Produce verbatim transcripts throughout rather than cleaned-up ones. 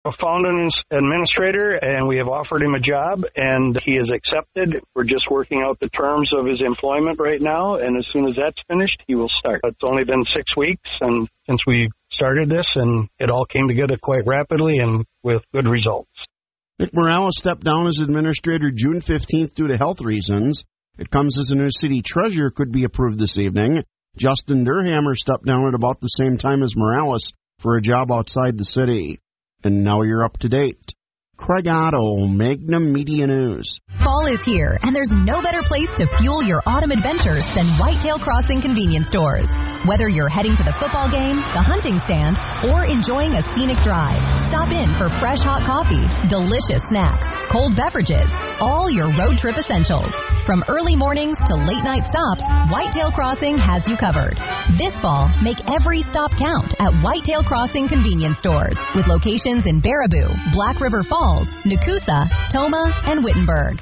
found an administrator, and we have offered him a job, and he has accepted. We're just working out the terms of his employment right now, and as soon as that's finished, he will start. It's only been six weeks, and since we started this, and it all came together quite rapidly and with good results. Nick Morales stepped down as administrator June fifteenth due to health reasons. It comes as a new city treasurer could be approved this evening. Justin Durhammer stepped down at about the same time as Morales for a job outside the city. And now you're up to date. Craig Otto, Magnum Media News. Fall is here, and there's no better place to fuel your autumn adventures than Whitetail Crossing convenience stores. Whether you're heading to the football game, the hunting stand, or enjoying a scenic drive, stop in for fresh hot coffee, delicious snacks, cold beverages, all your road trip essentials. From early mornings to late night stops, Whitetail Crossing has you covered. This fall, make every stop count at Whitetail Crossing convenience stores with locations in Baraboo, Black River Falls, Nakusa, Toma, and Wittenberg.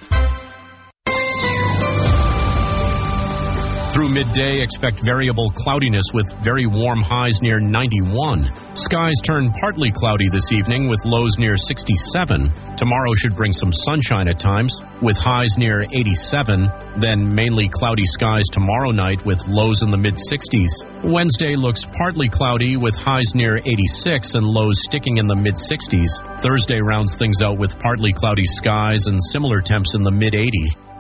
Through midday, expect variable cloudiness with very warm highs near ninety-one. Skies turn partly cloudy this evening with lows near sixty-seven. Tomorrow should bring some sunshine at times with highs near eighty-seven. Then mainly cloudy skies tomorrow night with lows in the mid-sixties. Wednesday looks partly cloudy with highs near eighty-six and lows sticking in the mid-sixties. Thursday rounds things out with partly cloudy skies and similar temps in the mid-eighties.